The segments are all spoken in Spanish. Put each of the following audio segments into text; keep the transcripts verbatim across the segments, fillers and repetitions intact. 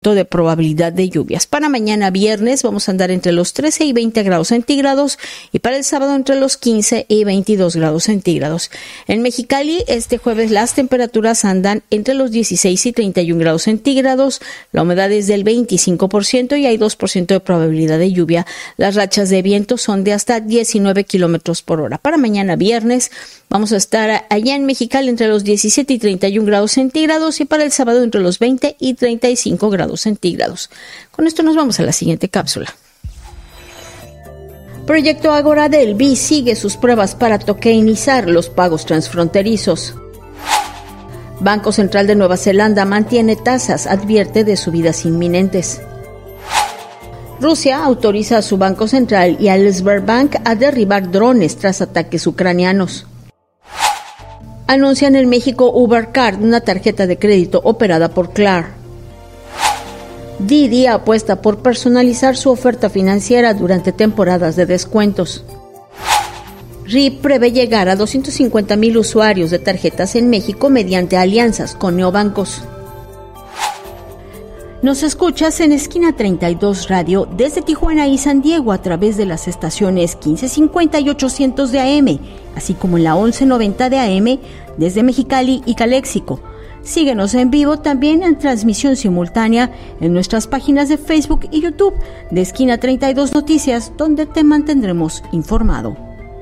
de probabilidad de lluvias. Para mañana viernes vamos a andar entre los trece y veinte grados centígrados y para el sábado entre los quince y veintidós grados centígrados. En Mexicali este jueves las temperaturas andan entre los dieciséis y treinta y un grados centígrados, la humedad es del veinticinco por ciento y hay dos por ciento de probabilidad de lluvia. Las rachas de viento son de hasta diecinueve kilómetros por hora. Para mañana viernes vamos a estar allá en Mexicali entre los diecisiete y treinta y un grados centígrados y para el sábado entre los veinte y treinta y cinco grados centígrados. Con esto nos vamos a la siguiente cápsula. Proyecto Ágora del B I sigue sus pruebas para tokenizar los pagos transfronterizos. Banco Central de Nueva Zelanda mantiene tasas, advierte de subidas inminentes. Rusia autoriza a su Banco Central y al Sberbank a derribar drones tras ataques ucranianos. Anuncian en México Uber Card, una tarjeta de crédito operada por Klar. Didi apuesta por personalizar su oferta financiera durante temporadas de descuentos. R I P prevé llegar a doscientos cincuenta mil usuarios de tarjetas en México mediante alianzas con neobancos. Nos escuchas en Esquina treinta y dos Radio desde Tijuana y San Diego a través de las estaciones quince cincuenta y ochocientos de A M, así como en la once noventa de A M desde Mexicali y Caléxico. Síguenos en vivo también en transmisión simultánea en nuestras páginas de Facebook y YouTube de Esquina treinta y dos Noticias, donde te mantendremos informado.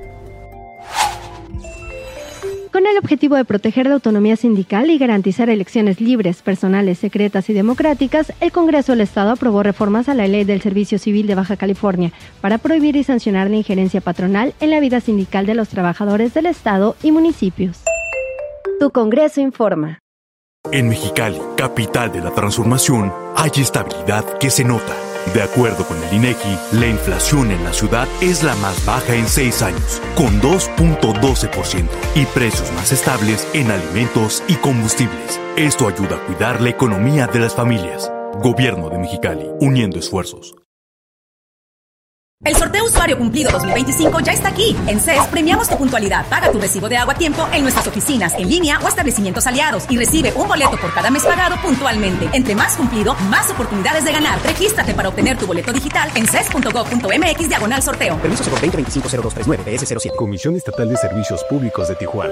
Con el objetivo de proteger la autonomía sindical y garantizar elecciones libres, personales, secretas y democráticas, el Congreso del Estado aprobó reformas a la Ley del Servicio Civil de Baja California para prohibir y sancionar la injerencia patronal en la vida sindical de los trabajadores del Estado y municipios. Tu Congreso informa. En Mexicali, capital de la transformación, hay estabilidad que se nota. De acuerdo con el INEGI, la inflación en la ciudad es la más baja en seis años, con dos punto doce por ciento, y precios más estables en alimentos y combustibles. Esto ayuda a cuidar la economía de las familias. Gobierno de Mexicali, uniendo esfuerzos. El sorteo usuario cumplido dos mil veinticinco ya está aquí. En C E S premiamos tu puntualidad. Paga tu recibo de agua a tiempo en nuestras oficinas, en línea o establecimientos aliados y recibe un boleto por cada mes pagado puntualmente. Entre más cumplido, más oportunidades de ganar. Regístrate para obtener tu boleto digital en ces punto gov punto mx diagonal sorteo. Permiso por veinte veinticinco cero dos treinta y nueve B S cero siete. Comisión Estatal de Servicios Públicos de Tijuana.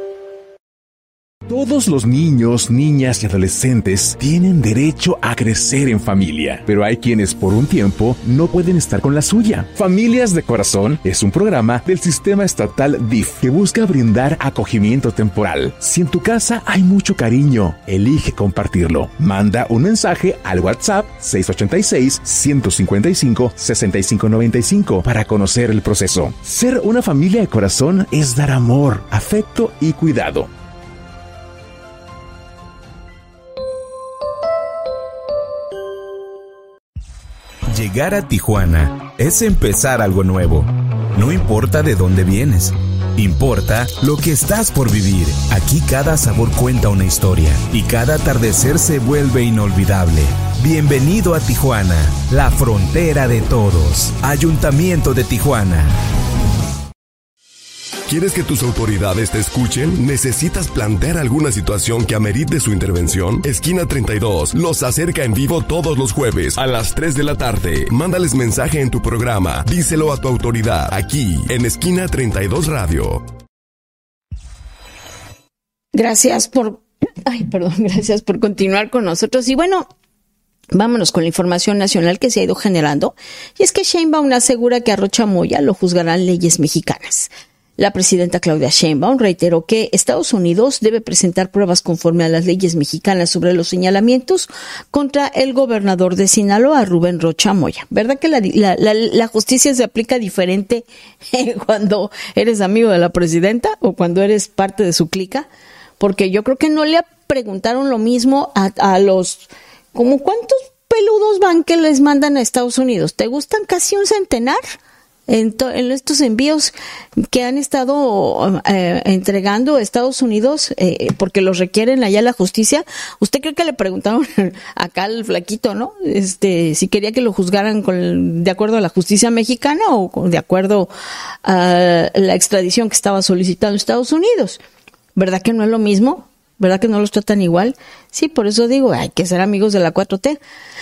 Todos los niños, niñas y adolescentes tienen derecho a crecer en familia, pero hay quienes por un tiempo no pueden estar con la suya. Familias de Corazón es un programa del sistema estatal D I F que busca brindar acogimiento temporal. Si en tu casa hay mucho cariño, elige compartirlo. Manda un mensaje al WhatsApp seis ocho seis, uno cinco cinco, seis cinco nueve cinco para conocer el proceso. Ser una familia de corazón es dar amor, afecto y cuidado. Llegar a Tijuana es empezar algo nuevo. No importa de dónde vienes, importa lo que estás por vivir. Aquí cada sabor cuenta una historia y cada atardecer se vuelve inolvidable. Bienvenido a Tijuana, la frontera de todos. Ayuntamiento de Tijuana. ¿Quieres que tus autoridades te escuchen? ¿Necesitas plantear alguna situación que amerite su intervención? Esquina treinta y dos los acerca en vivo todos los jueves a las tres de la tarde. Mándales mensaje en tu programa. Díselo a tu autoridad aquí en Esquina treinta y dos Radio. Gracias por, ay, perdón, gracias por continuar con nosotros. Y bueno, vámonos con la información nacional que se ha ido generando. Y es que Sheinbaum asegura que a Rocha Moya lo juzgarán leyes mexicanas. La presidenta Claudia Sheinbaum reiteró que Estados Unidos debe presentar pruebas conforme a las leyes mexicanas sobre los señalamientos contra el gobernador de Sinaloa, Rubén Rocha Moya. ¿Verdad que la, la, la, la justicia se aplica diferente cuando eres amigo de la presidenta o cuando eres parte de su clica? Porque yo creo que no le preguntaron lo mismo a, a los... ¿Cómo cuántos peludos van que les mandan a Estados Unidos? ¿Te gustan casi un centenar? En, to, en estos envíos que han estado eh, entregando a Estados Unidos eh, porque los requieren allá la justicia. ¿Usted cree que le preguntaron acá al flaquito, no? Este, si quería que lo juzgaran con, de acuerdo a la justicia mexicana o con, de acuerdo a la extradición que estaba solicitando Estados Unidos? ¿Verdad que no es lo mismo? ¿Verdad que no los tratan igual? Sí, por eso digo, hay que ser amigos de la cuatro T.